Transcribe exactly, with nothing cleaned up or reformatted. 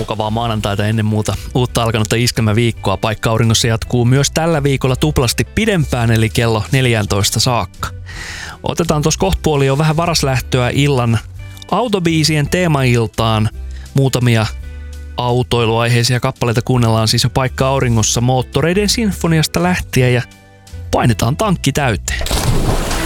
Mukavaa maanantaita ennen muuta uutta alkanutta iskelmäviikkoa. Paikka auringossa jatkuu myös tällä viikolla tuplasti pidempään, eli kello neljätoista saakka. Otetaan tuossa kohtapuoli jo vähän varaslähtöä illan autobiisien teemailtaan. Muutamia autoiluaiheisia kappaleita kuunnellaan siis jo Paikka auringossa Moottoreiden sinfoniasta lähtien ja painetaan tankki täyteen.